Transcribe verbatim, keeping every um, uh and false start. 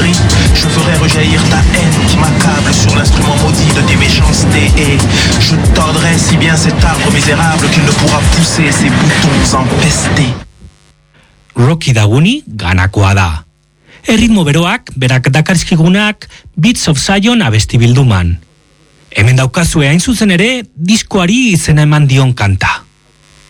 esprit. Je ferai rejaillir ta haine qui m'accable sur l'instrument maudit de tes méchancetés. Et je tordrai si bien cet arbre misérable qu'il ne pourra pousser ses boutons empestés. Rocky Daguni ganakoa da. Erritmo beroak, berak dakarzkigunak, Beats of Zion abesti bilduman. Hemen daukazue hain zuzen ere, diskoari izena eman dion kanta.